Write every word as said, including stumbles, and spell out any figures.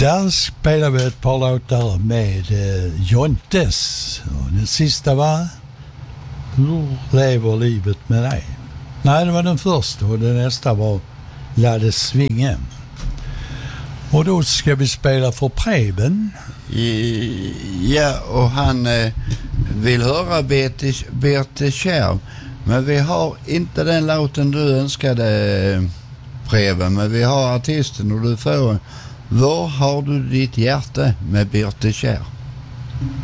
Där spelar vi ett par låtar med eh, Jontes. Och den sista var Hur lever livet med dig? Nej, det var den första och den nästa var Lade svinge. Och då ska vi spela för Preben. Ja, och han eh, vill höra Bertil, Bertil Kjær. Men vi har inte den låten du önskade, eh, Preben. Men vi har artisten och du får Var har du ditt hjärta med Bertil Kjær?